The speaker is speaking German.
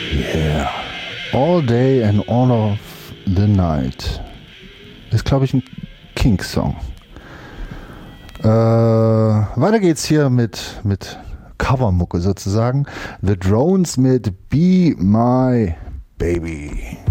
Yeah. All Day and All of the Night. Ist, glaube ich, ein King-Song. Weiter geht's hier mit Covermucke sozusagen. The Drones mit Be My Baby.